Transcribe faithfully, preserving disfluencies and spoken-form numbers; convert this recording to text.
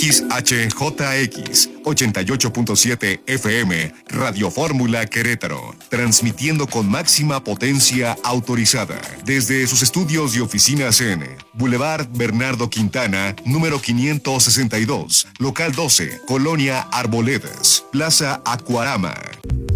X H J X ochenta y ocho punto siete F M, Radio Fórmula Querétaro, transmitiendo con máxima potencia autorizada desde sus estudios y oficinas en Boulevard Bernardo Quintana, número quinientos sesenta y dos, local doce, Colonia Arboledas, Plaza Acuarama.